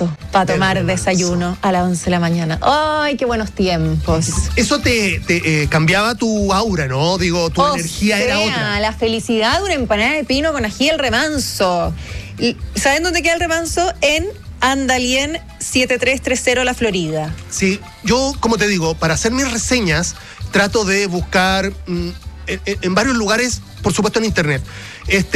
eso para tomar desayuno a las 11 de la mañana. ¡Ay, qué buenos tiempos! Eso te cambiaba tu aura, ¿no? Digo, tu energía era otra. La felicidad de una empanada de pino con ají El Remanso. ¿Saben dónde queda El Remanso? En Andalien 7330 La Florida. Sí, yo, como te digo, para hacer mis reseñas trato de buscar en varios lugares, por supuesto en internet.